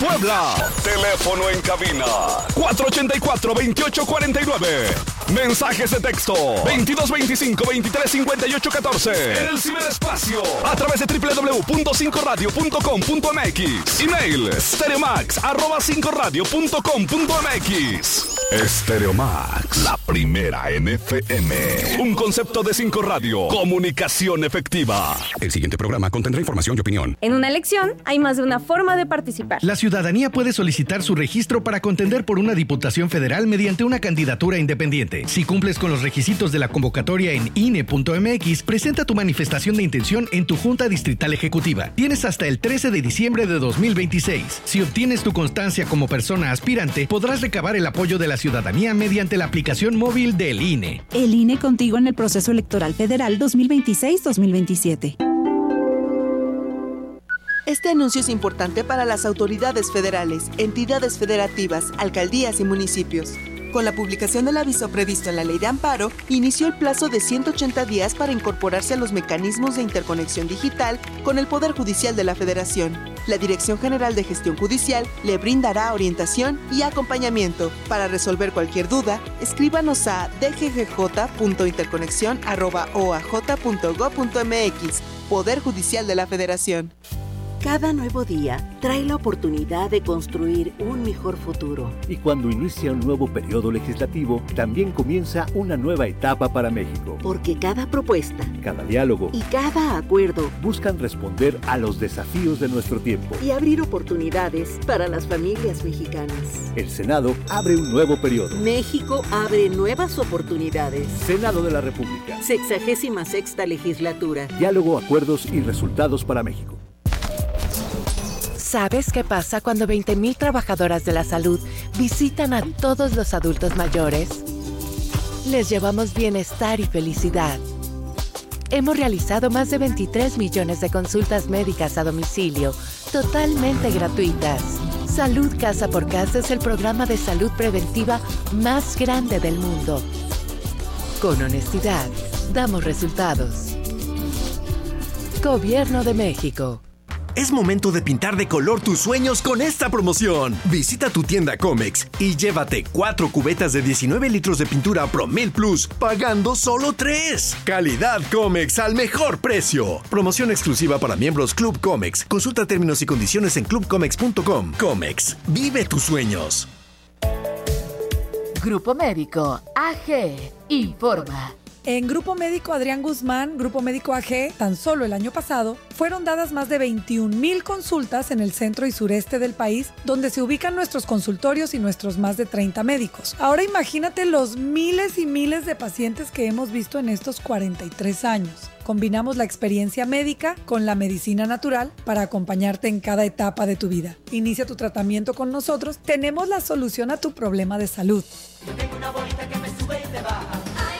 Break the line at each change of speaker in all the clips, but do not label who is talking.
Puebla. Teléfono en cabina 484-2849. Mensajes de texto 2225-2358-14. En el ciberespacio a través de www.5radio.com.mx. Email stereomax@5radio.com.mx. Estereomax, la primera en FM. Un concepto de 5 Radio. Comunicación efectiva.
El siguiente programa contendrá información y opinión.
En una elección hay más de una forma de participar.
La ciudadanía puede solicitar su registro para contender por una diputación federal mediante una candidatura independiente. Si cumples con los requisitos de la convocatoria en INE.mx, presenta tu manifestación de intención en tu Junta Distrital Ejecutiva. Tienes hasta el 13 de diciembre de 2026. Si obtienes tu constancia como persona aspirante, podrás recabar el apoyo de la ciudadanía mediante la aplicación móvil del INE.
El INE contigo en el proceso electoral federal 2026-2027.
Este anuncio es importante para las autoridades federales, entidades federativas, alcaldías y municipios. Con la publicación del aviso previsto en la Ley de Amparo, inició el plazo de 180 días para incorporarse a los mecanismos de interconexión digital con el Poder Judicial de la Federación. La Dirección General de Gestión Judicial le brindará orientación y acompañamiento. Para resolver cualquier duda, escríbanos a dggj.interconexión@oaj.gov.mx. Poder Judicial de la Federación.
Cada nuevo día trae la oportunidad de construir un mejor futuro.
Y cuando inicia un nuevo periodo legislativo, también comienza una nueva etapa para México.
Porque cada propuesta,
cada diálogo
y cada acuerdo
buscan responder a los desafíos de nuestro tiempo
y abrir oportunidades para las familias mexicanas.
El Senado abre un nuevo periodo.
México abre nuevas oportunidades.
Senado de la República.
66ª legislatura.
Diálogo, acuerdos y resultados para México.
¿Sabes qué pasa cuando 20,000 trabajadoras de la salud visitan a todos los adultos mayores? Les llevamos bienestar y felicidad. Hemos realizado más de 23 millones de consultas médicas a domicilio, totalmente gratuitas. Salud Casa por Casa es el programa de salud preventiva más grande del mundo. Con honestidad, damos resultados. Gobierno de México.
Es momento de pintar de color tus sueños con esta promoción. Visita tu tienda Comex y llévate 4 cubetas de 19 litros de pintura Promel Plus, pagando solo 3. Calidad Comex al mejor precio. Promoción exclusiva para miembros Club Comex. Consulta términos y condiciones en clubcomex.com. Comex, vive tus sueños.
Grupo Médico AG informa.
En Grupo Médico Adrián Guzmán, Grupo Médico AG, tan solo el año pasado, fueron dadas más de 21,000 consultas en el centro y sureste del país, donde se ubican nuestros consultorios y nuestros más de 30 médicos. Ahora imagínate los miles y miles de pacientes que hemos visto en estos 43 años. Combinamos la experiencia médica con la medicina natural para acompañarte en cada etapa de tu vida. Inicia tu tratamiento con nosotros. Tenemos la solución a tu problema de salud.
Yo tengo una bolita que me sube y me baja.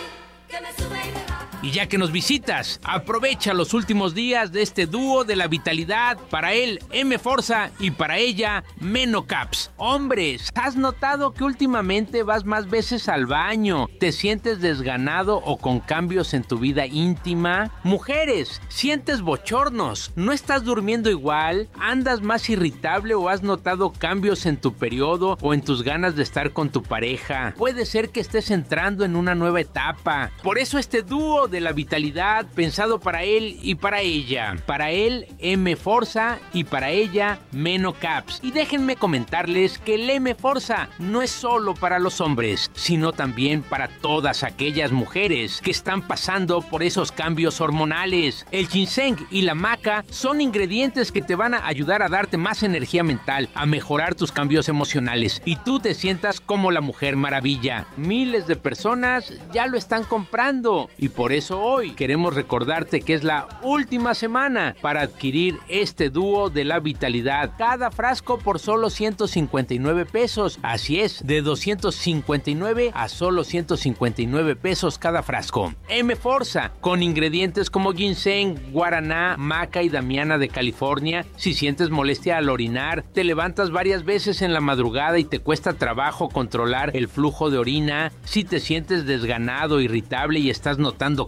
Y ya que nos visitas, aprovecha los últimos días de este dúo de la vitalidad. Para él, M-Forza, y para ella, Menocaps. Hombres, ¿has notado que últimamente vas más veces al baño? ¿Te sientes desganado o con cambios en tu vida íntima? Mujeres, ¿sientes bochornos? ¿No estás durmiendo igual? ¿Andas más irritable o has notado cambios en tu periodo o en tus ganas de estar con tu pareja? Puede ser que estés entrando en una nueva etapa. Por eso este dúo de la vitalidad, pensado para él y para ella. Para él, M-Forza, y para ella, Menocaps. Y déjenme comentarles que el M-Forza no es solo para los hombres, sino también para todas aquellas mujeres que están pasando por esos cambios hormonales. El ginseng y la maca son ingredientes que te van a ayudar a darte más energía mental, a mejorar tus cambios emocionales, y tú te sientas como la Mujer Maravilla. Miles de personas ya lo están comprando, y por eso hoy queremos recordarte que es la última semana para adquirir este dúo de la vitalidad. Cada frasco por solo 159 pesos. Así es, de 259 a solo 159 pesos cada frasco. M-Forza, con ingredientes como ginseng, guaraná, maca y damiana de California. Si sientes molestia al orinar, te levantas varias veces en la madrugada y te cuesta trabajo controlar el flujo de orina, si te sientes desganado, irritable y estás notando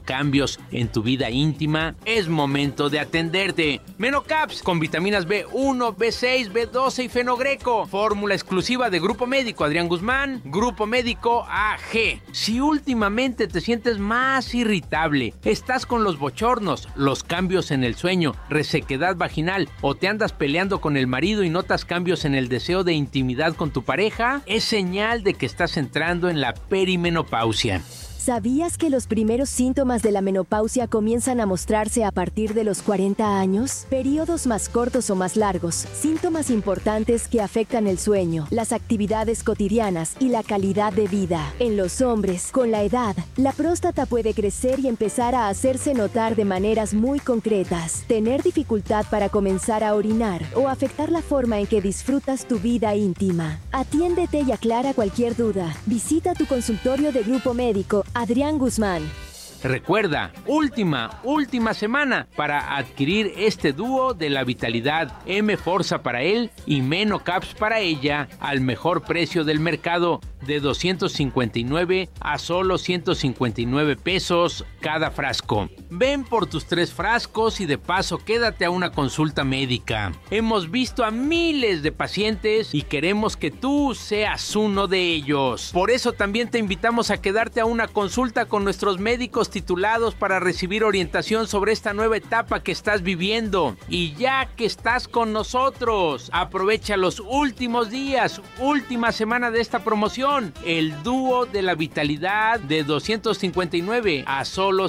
cambios en tu vida íntima, es momento de atenderte. Menocaps con vitaminas B1, B6, B12 y fenogreco. Fórmula exclusiva de Grupo Médico Adrián Guzmán, Grupo Médico AG. Si últimamente te sientes más irritable, estás con los bochornos, los cambios en el sueño, resequedad vaginal o te andas peleando con el marido y notas cambios en el deseo de intimidad con tu pareja, es señal de que estás entrando en la perimenopausia.
¿Sabías que los primeros síntomas de la menopausia comienzan a mostrarse a partir de los 40 años? Periodos más cortos o más largos, síntomas importantes que afectan el sueño, las actividades cotidianas y la calidad de vida. En los hombres, con la edad, la próstata puede crecer y empezar a hacerse notar de maneras muy concretas, tener dificultad para comenzar a orinar o afectar la forma en que disfrutas tu vida íntima. Atiéndete y aclara cualquier duda. Visita tu consultorio de Grupo Médico Adrián Guzmán.
Recuerda, última semana para adquirir este dúo de la vitalidad M-Forza para él y Menocaps para ella al mejor precio del mercado de $259 a solo $159 cada frasco. Ven por tus 3 frascos y de paso quédate a una consulta médica. Hemos visto a miles de pacientes y queremos que tú seas uno de ellos. Por eso también te invitamos a quedarte a una consulta con nuestros médicos titulados para recibir orientación sobre esta nueva etapa que estás viviendo. Y ya que estás con nosotros, aprovecha los últimos días, última semana de esta promoción, el dúo de la vitalidad de $259 a solo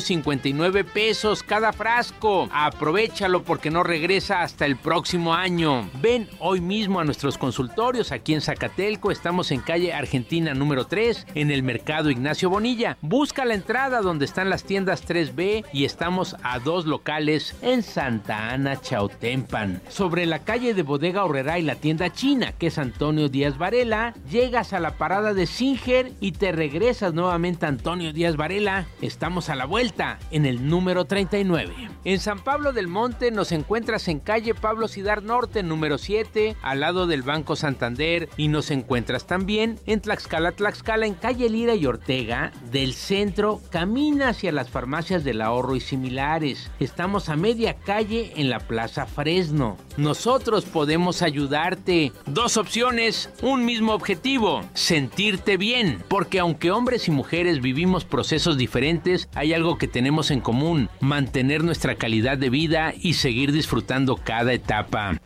$159 cada frasco. Aprovéchalo porque no regresa hasta el próximo año. Ven hoy mismo a nuestros consultorios aquí en Zacatelco. Estamos en calle Argentina número 3 en el Mercado Ignacio Bonilla. Busca la entrada donde están las tiendas 3B y estamos a 2 locales en Santa Ana, Chautempan. Sobre la calle de Bodega Aurrerá y la tienda china, que es Antonio Díaz Varela, llegas a la parada de Singer y te regresas nuevamente a Antonio Díaz Varela. Estamos a la vuelta en el número 39. En San Pablo del Monte nos encuentras en calle Pablo Cidar Norte número 7, al lado del Banco Santander, y nos encuentras también en Tlaxcala, en calle Lira y Ortega del centro. Camina hacia las farmacias del ahorro y similares. Estamos a media calle en la Plaza Fresno. Nosotros podemos ayudarte. 2 opciones, un mismo objetivo: sentirte bien. Porque aunque hombres y mujeres vivimos procesos diferentes, hay algo que tenemos en común: mantener nuestra calidad de vida y seguir disfrutando cada etapa.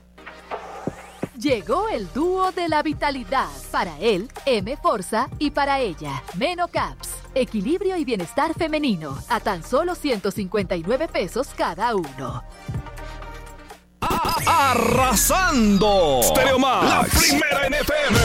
Llegó el dúo de la vitalidad. Para él, M-Forza, y para ella, Menocaps. Equilibrio y bienestar femenino. A tan solo $159 cada uno.
¡Arrasando! Stereo Max, la primera en FM.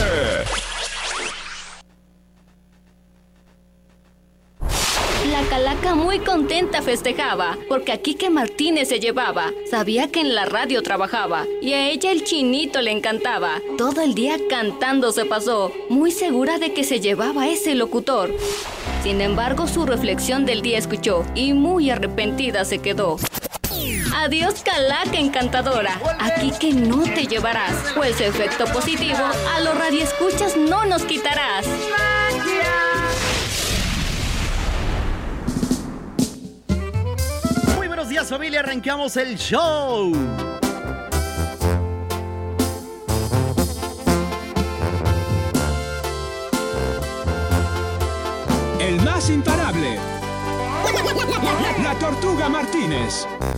La calaca muy contenta festejaba, porque a Quique Martínez se llevaba. Sabía que en la radio trabajaba, y a ella el chinito le encantaba. Todo el día cantando se pasó, muy segura de que se llevaba ese locutor. Sin embargo, su reflexión del día escuchó, y muy arrepentida se quedó. Adiós, calaca encantadora, a Quique no te llevarás, pues efecto positivo a los radioescuchas no nos quitarás.
Buenos días, familia, arrancamos el show.
El más imparable, la Tortuga Martínez.